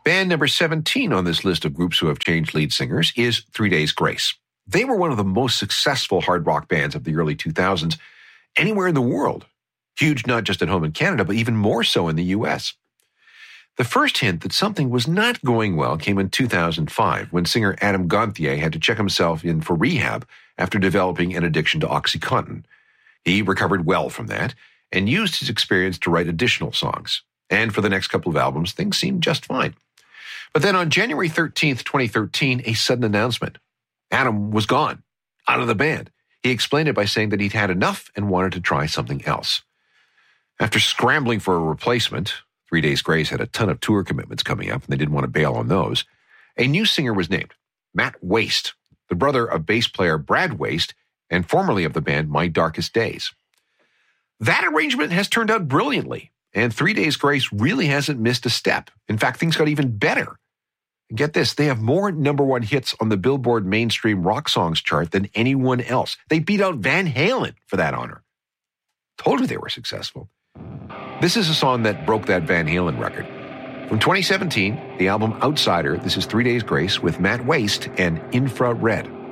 Band number 17 on this list of groups who have changed lead singers is 3 Days Grace. They were one of the most successful hard rock bands of the early 2000s anywhere in the world. Huge not just at home in Canada, but even more so in the US. The first hint that something was not going well came in 2005 when singer Adam Gonthier had to check himself in for rehab after developing an addiction to OxyContin. He recovered well from that and used his experience to write additional songs. And for the next couple of albums, things seemed just fine. But then on January 13th, 2013, a sudden announcement. Adam was gone, out of the band. He explained it by saying that he'd had enough and wanted to try something else. After scrambling for a replacement, 3 Days Grace had a ton of tour commitments coming up, and they didn't want to bail on those. A new singer was named, Matt Waste, the brother of bass player Brad Waste, and formerly of the band My Darkest Days. That arrangement has turned out brilliantly, and 3 Days Grace really hasn't missed a step. In fact, things got even better. And get this, they have more number one hits on the Billboard Mainstream Rock Songs chart than anyone else. They beat out Van Halen for that honor. Told you they were successful. This is a song that broke that Van Halen record. From 2017, the album Outsider, this is 3 Days Grace with Matt Waste and Infrared.